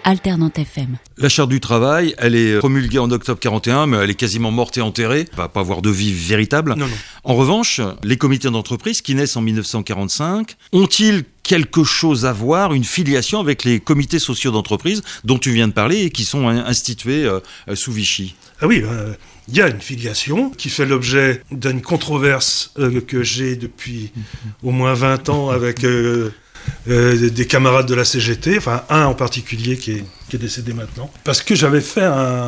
Alternante FM. La charte du travail, elle est promulguée en octobre 41, mais elle est quasiment morte et enterrée. Elle va pas avoir de vie véritable. Non. En revanche, les comités d'entreprise qui naissent en 1945, ont-ils quelque chose à voir, une filiation avec les comités sociaux d'entreprise dont tu viens de parler et qui sont institués sous Vichy ? Ah oui, il y a une filiation qui fait l'objet d'une controverse que j'ai depuis au moins 20 ans avec des camarades de la CGT, enfin un en particulier qui est décédé maintenant, parce que j'avais fait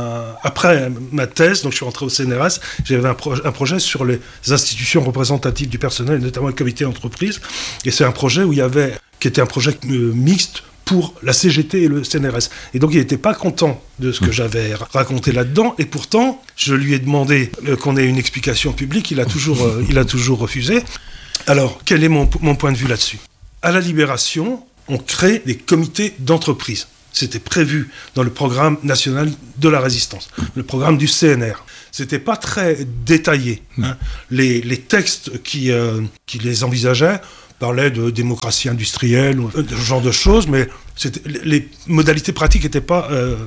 après ma thèse, donc je suis rentré au CNRS, j'avais un projet sur les institutions représentatives du personnel, notamment le comité d'entreprise, et c'est un projet qui était un projet mixte pour la CGT et le CNRS. Et donc il n'était pas content de ce que j'avais raconté là-dedans, et pourtant je lui ai demandé qu'on ait une explication publique, il a toujours refusé. Alors quel est mon point de vue là-dessus ? À la Libération, on crée des comités d'entreprise. C'était prévu dans le programme national de la résistance, le programme du CNR. C'était pas très détaillé. Les textes qui les envisageaient parlaient de démocratie industrielle, ou ce genre de choses, mais les modalités pratiques n'étaient pas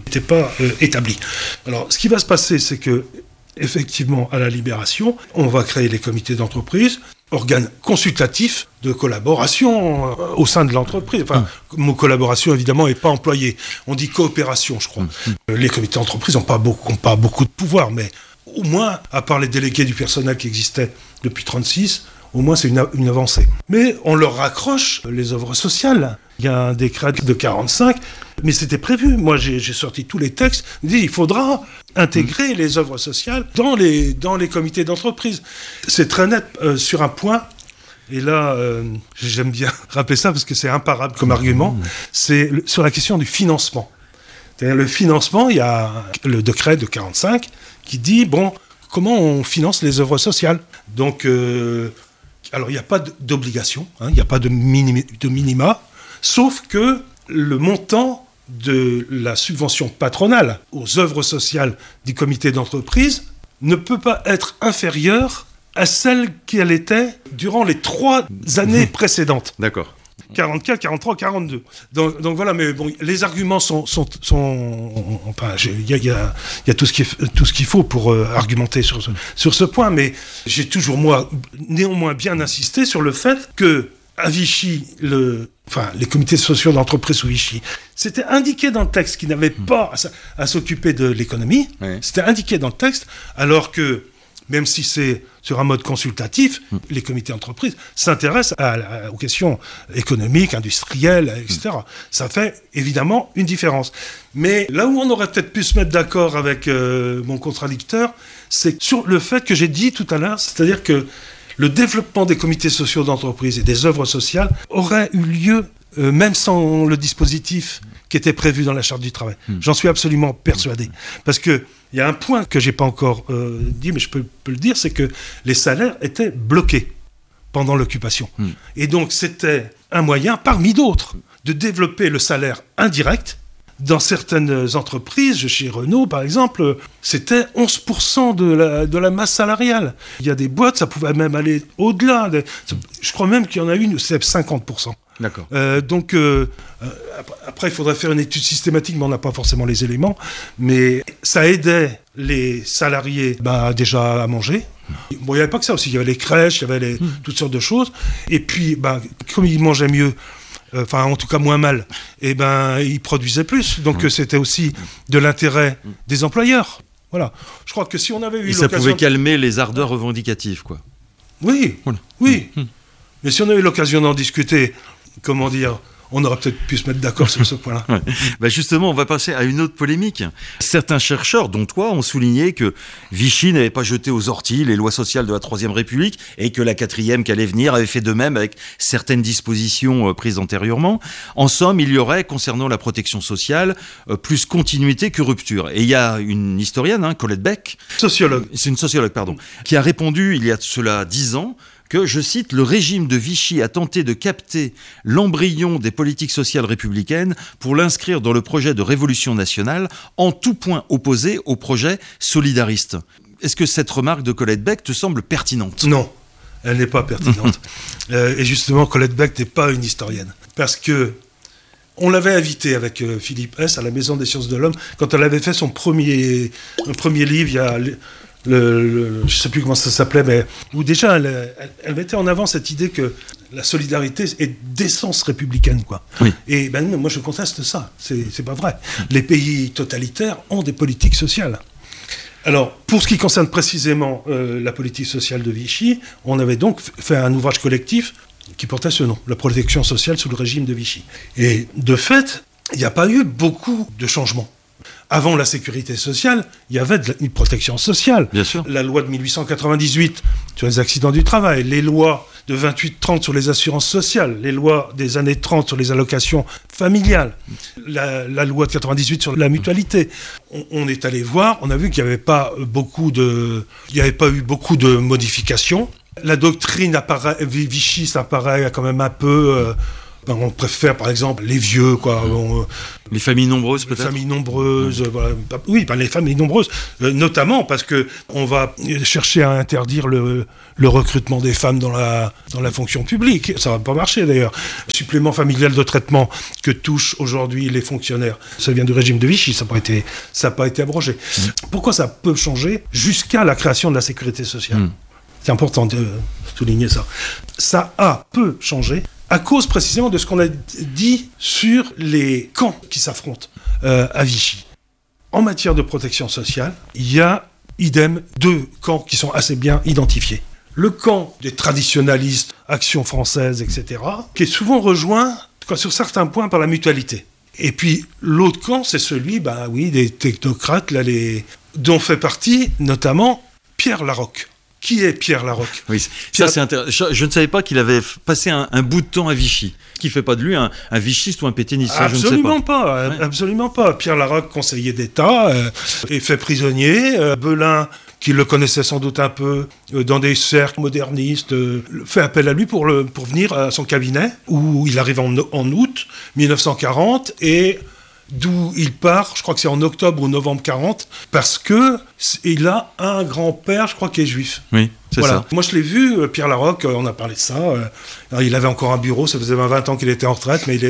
établies. Alors, ce qui va se passer, c'est que effectivement, à la Libération, on va créer les comités d'entreprise, organe consultatif de collaboration au sein de l'entreprise. Enfin, le mot collaboration, évidemment, n'est pas employé. On dit coopération, je crois. Les comités d'entreprise n'ont pas beaucoup de pouvoir, mais au moins, à part les délégués du personnel qui existaient depuis 1936, au moins c'est une avancée. Mais on leur raccroche les œuvres sociales. Il y a un décret de 1945, mais c'était prévu. Moi, j'ai sorti tous les textes. Il faudra intégrer les œuvres sociales dans les comités d'entreprise. C'est très net sur un point. Et là, j'aime bien rappeler ça parce que c'est imparable comme argument. C'est sur la question du financement. C'est-à-dire le financement, il y a le décret de 1945 qui dit, comment on finance les œuvres sociales ? Donc, alors il n'y a pas d'obligation, il n'y a pas de minima, sauf que le montant de la subvention patronale aux œuvres sociales du comité d'entreprise ne peut pas être inférieur à celle qu'elle était durant les 3 années précédentes. D'accord. 44, 43, 42. Donc voilà, mais bon, les arguments sont enfin, il y a tout ce qu'il faut pour argumenter sur ce point, mais j'ai toujours néanmoins bien insisté sur le fait que à Vichy, les comités sociaux d'entreprise sous Vichy, c'était indiqué dans le texte qu'ils n'avaient pas à s'occuper de l'économie. Oui. C'était indiqué dans le texte, alors que même si c'est sur un mode consultatif, les comités d'entreprise s'intéressent aux questions économiques, industrielles, etc. Ça fait évidemment une différence. Mais là où on aurait peut-être pu se mettre d'accord avec mon contradicteur, c'est sur le fait que j'ai dit tout à l'heure, c'est-à-dire que le développement des comités sociaux d'entreprise et des œuvres sociales aurait eu lieu même sans le dispositif qui était prévu dans la charte du travail. J'en suis absolument persuadé. Parce qu'il y a un point que je n'ai pas encore dit, mais je peux le dire, c'est que les salaires étaient bloqués pendant l'occupation. Et donc c'était un moyen, parmi d'autres, de développer le salaire indirect. Dans certaines entreprises, chez Renault par exemple, c'était 11% de la masse salariale. Il y a des boîtes, ça pouvait même aller au-delà. Je crois même qu'il y en a une où c'est 50%. D'accord. Donc, après, il faudrait faire une étude systématique, mais on n'a pas forcément les éléments. Mais ça aidait les salariés déjà à manger. Bon, il n'y avait pas que ça aussi. Il y avait les crèches, il y avait toutes sortes de choses. Et puis, comme ils mangeaient mieux, en tout cas moins mal, ils produisaient plus. Donc c'était aussi de l'intérêt des employeurs. Voilà. Je crois que si on avait eu l'occasion... Et ça pouvait calmer les ardeurs revendicatives, quoi. Oui, voilà. Oui. Mais si on avait eu l'occasion d'en discuter, on aurait peut-être pu se mettre d'accord sur ce point-là. Ouais. Justement, on va passer à une autre polémique. Certains chercheurs, dont toi, ont souligné que Vichy n'avait pas jeté aux orties les lois sociales de la Troisième République et que la 4e qui allait venir avait fait de même avec certaines dispositions prises antérieurement. En somme, il y aurait, concernant la protection sociale, plus continuité que rupture. Et il y a une historienne, Colette Beck. Sociologue. C'est une sociologue, qui a répondu, il y a de cela 10 ans, que, je cite, « le régime de Vichy a tenté de capter l'embryon des politiques sociales républicaines pour l'inscrire dans le projet de révolution nationale, en tout point opposé au projet solidariste ». Est-ce que cette remarque de Colette Beck te semble pertinente ? Non, elle n'est pas pertinente. Et justement, Colette Beck n'est pas une historienne. Parce que On l'avait invité avec Philippe Hess à la Maison des Sciences de l'Homme quand elle avait fait son premier livre, il y a je ne sais plus comment ça s'appelait, mais où déjà elle mettait en avant cette idée que la solidarité est d'essence républicaine, quoi. Oui. Et moi je conteste ça, c'est pas vrai. Les pays totalitaires ont des politiques sociales. Alors, pour ce qui concerne précisément la politique sociale de Vichy, on avait donc fait un ouvrage collectif qui portait ce nom, la protection sociale sous le régime de Vichy. Et de fait, il n'y a pas eu beaucoup de changements. Avant la sécurité sociale, il y avait une protection sociale. Bien sûr. La loi de 1898 sur les accidents du travail, les lois de 28-30 sur les assurances sociales, les lois des années 30 sur les allocations familiales, la loi de 98 sur la mutualité. On est allé voir, on a vu qu'il n'y avait pas eu beaucoup de modifications. La doctrine Vichy, ça apparaît quand même un peu... on préfère, par exemple, les vieux, quoi. Les familles nombreuses, peut-être. Les familles nombreuses, voilà. Oui, les familles nombreuses, notamment parce que on va chercher à interdire le recrutement des femmes dans la fonction publique. Ça va pas marcher, d'ailleurs. Supplément familial de traitement que touchent aujourd'hui les fonctionnaires, ça vient du régime de Vichy, ça n'a pas été abrogé. Pourquoi ça peut changer jusqu'à la création de la sécurité sociale ? C'est important de souligner ça. Ça peut changer à cause précisément de ce qu'on a dit sur les camps qui s'affrontent à Vichy. En matière de protection sociale, il y a, idem, 2 camps qui sont assez bien identifiés. Le camp des traditionalistes, Action française, etc., qui est souvent rejoint, sur certains points, par la mutualité. Et puis, l'autre camp, c'est celui, des technocrates, dont fait partie, notamment, Pierre Laroque. Qui est Pierre Laroque ? Oui, ça c'est intéressant. Je ne savais pas qu'il avait passé un bout de temps à Vichy. Qui fait pas de lui un vichiste ou un pétainiste. Absolument pas. Absolument pas. Pierre Laroque, conseiller d'État, est fait prisonnier. Belin, qui le connaissait sans doute un peu dans des cercles modernistes, fait appel à lui pour venir à son cabinet, où il arrive en août 1940 et... d'où il part, je crois que c'est en octobre ou novembre 40, parce que il a un grand-père, je crois, qui est juif. Oui, c'est ça. Moi, je l'ai vu, Pierre Laroque, on a parlé de ça. Il avait encore un bureau, ça faisait 20 ans qu'il était en retraite, mais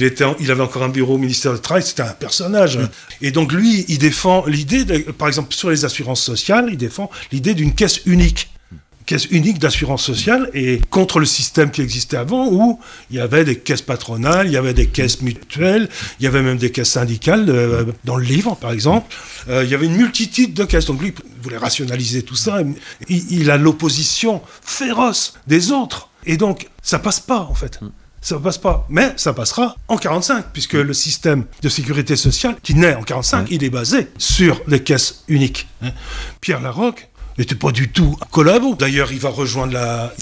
il avait encore un bureau au ministère du Travail, c'était un personnage. Oui. Et donc, lui, il défend l'idée, par exemple, sur les assurances sociales, il défend l'idée d'une caisse unique d'assurance sociale et contre le système qui existait avant où il y avait des caisses patronales, il y avait des caisses mutuelles, il y avait même des caisses syndicales dans le livre par exemple. Il y avait une multitude de caisses. Donc lui, il voulait rationaliser tout ça. Il a l'opposition féroce des autres. Et donc, ça passe pas en fait. Ça passe pas. Mais ça passera en 45 puisque le système de sécurité sociale qui naît en 45, il est basé sur les caisses uniques. Pierre Laroque n'était pas du tout un collabo. D'ailleurs, il va rejoindre la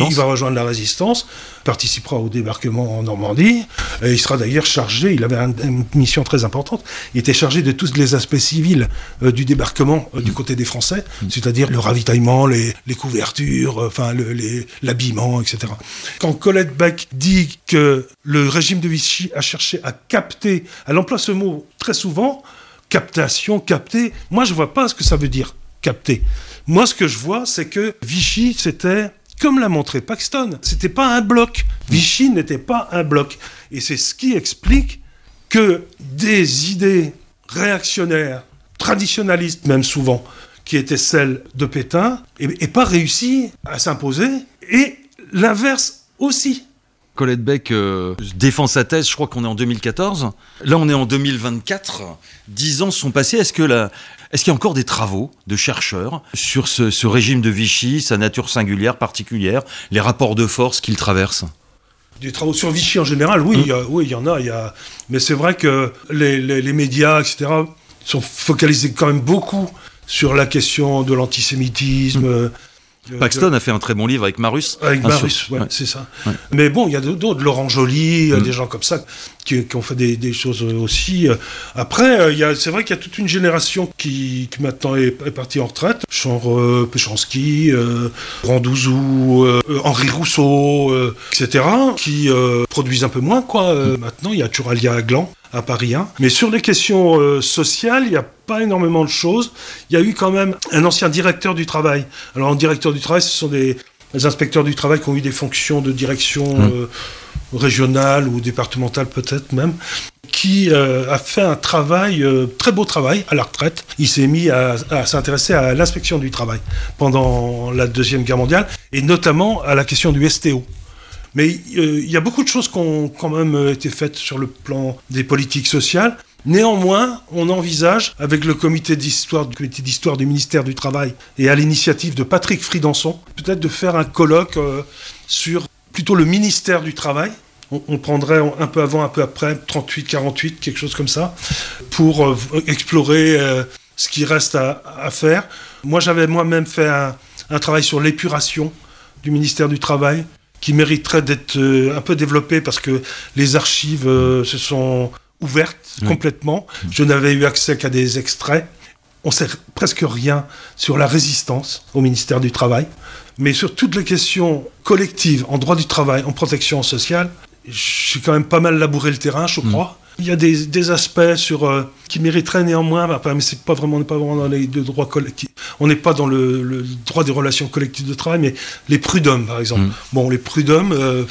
résistance, participera au débarquement en Normandie, et il sera d'ailleurs chargé, il avait une mission très importante, il était chargé de tous les aspects civils du débarquement du côté des Français, c'est-à-dire le ravitaillement, les couvertures, l'habillement, etc. Quand Colette Beck dit que le régime de Vichy a cherché à capter, elle emploie ce mot très souvent, captation, capter, moi je vois pas ce que ça veut dire, capter. Moi, ce que je vois, c'est que Vichy, c'était, comme l'a montré Paxton, c'était pas un bloc. Vichy n'était pas un bloc. Et c'est ce qui explique que des idées réactionnaires, traditionnalistes même souvent, qui étaient celles de Pétain, n'aient pas réussi à s'imposer, et l'inverse aussi. Colette Beck défend sa thèse, je crois qu'on est en 2014. Là, on est en 2024. 10 ans se sont passés. Est-ce qu'il y a encore des travaux de chercheurs sur ce régime de Vichy, sa nature singulière, particulière, les rapports de force qu'il traverse ? Des travaux sur Vichy en général, oui, il y en a. Mais c'est vrai que les médias, etc., sont focalisés quand même beaucoup sur la question de l'antisémitisme. Paxton a fait un très bon livre avec Marus. C'est ça. Ouais. Mais bon, il y a d'autres, Laurent Joly, des gens comme ça, qui ont fait des choses aussi. Après, c'est vrai qu'il y a toute une génération qui maintenant est partie en retraite. Genre Péchanski, Randouzou, Henri Rousseau, etc., qui produisent un peu moins, quoi. Maintenant, il y a toujours Alia Aglan à Paris 1. Mais sur les questions sociales, il n'y a pas énormément de choses. Il y a eu quand même un ancien directeur du travail. Alors, en directeur du travail, ce sont des inspecteurs du travail qui ont eu des fonctions de direction régional ou départemental peut-être même, qui a fait un travail, très beau travail, à la retraite. Il s'est mis à s'intéresser à l'inspection du travail pendant la Deuxième Guerre mondiale, et notamment à la question du STO. Mais il y a beaucoup de choses qui ont quand même été faites sur le plan des politiques sociales. Néanmoins, on envisage, avec le comité d'histoire du ministère du Travail et à l'initiative de Patrick Fridanson, peut-être de faire un colloque sur plutôt le ministère du Travail. On prendrait un peu avant, un peu après, 38-48, quelque chose comme ça, pour explorer ce qui reste à faire. Moi, j'avais moi-même fait un travail sur l'épuration du ministère du Travail, qui mériterait d'être un peu développé parce que les archives se sont ouvertes complètement. Je n'avais eu accès qu'à des extraits. On ne sait presque rien sur la résistance au ministère du Travail, mais sur toutes les questions collectives en droit du travail, en protection sociale, j'ai quand même pas mal labouré le terrain, je crois. Il y a des aspects qui mériteraient néanmoins, mais c'est pas vraiment, on n'est pas vraiment dans les droits collectifs. On n'est pas dans le droit des relations collectives de travail, mais les prud'hommes, par exemple. Bon, les prud'hommes,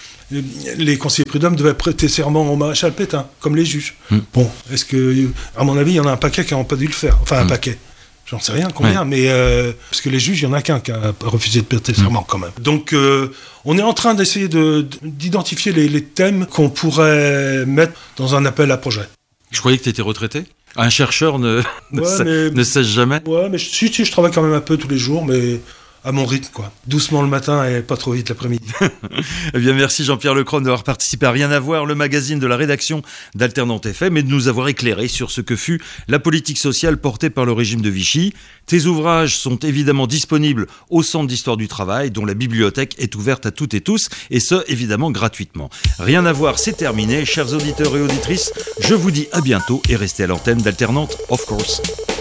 les conseillers prud'hommes devaient prêter serment au maréchal Pétain, comme les juges. Bon, est-ce que, à mon avis, il y en a un paquet qui n'ont pas dû le faire. Enfin, un paquet. J'en sais rien combien, mais parce que les juges, il y en a qu'un qui a refusé de prêter serment quand même. Donc, on est en train d'essayer d'identifier les thèmes qu'on pourrait mettre dans un appel à projet. Je croyais que tu étais retraité. Un chercheur ne sèche jamais. Ouais, mais si, je travaille quand même un peu tous les jours, mais à mon rythme, quoi. Doucement le matin et pas trop vite l'après-midi. Eh bien, merci Jean-Pierre Lecrone d'avoir participé à Rien à voir, le magazine de la rédaction d'Alternante FM, et de nous avoir éclairé sur ce que fut la politique sociale portée par le régime de Vichy. Tes ouvrages sont évidemment disponibles au Centre d'Histoire du Travail, dont la bibliothèque est ouverte à toutes et tous, et ce, évidemment, gratuitement. Rien à voir, c'est terminé. Chers auditeurs et auditrices, je vous dis à bientôt et restez à l'antenne d'Alternante, of course.